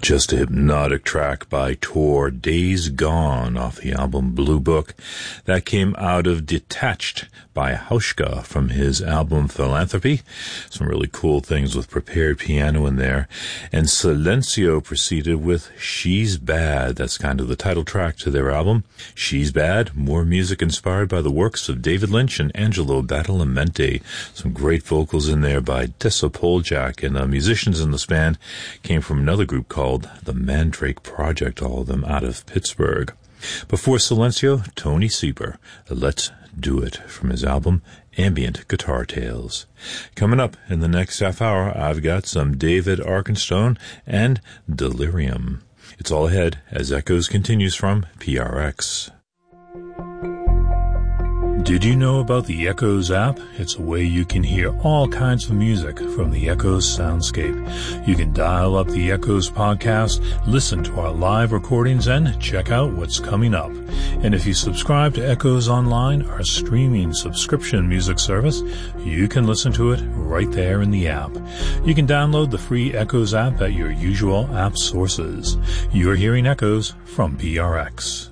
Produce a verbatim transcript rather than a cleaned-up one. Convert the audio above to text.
Just a hypnotic track by Tor, Days Gone, off the album Blue Book. That came out of Detached by Hauschka from his album Philanthropy. Some really cool things with prepared piano in there. And Silencio proceeded with She's Bad. That's kind of the title track to their album. She's Bad, more music inspired by the works of David Lynch and Angelo Badalamenti. Some great vocals in there by Tessa Poljak, and the musicians in this band came from another group called the Mandrake Project, all of them out of Pittsburgh. Before Silencio, Tony Sieber, Let's Do It, from his album Ambient Guitar Tales. Coming up in the next half hour, I've got some David Arkenstone and Delirium. It's all ahead as Echoes continues from P R X. Did you know about the Echoes app? It's a way you can hear all kinds of music from the Echoes soundscape. You can dial up the Echoes podcast, listen to our live recordings, and check out what's coming up. And if you subscribe to Echoes Online, our streaming subscription music service, you can listen to it right there in the app. You can download the free Echoes app at your usual app sources. You're hearing Echoes from P R X.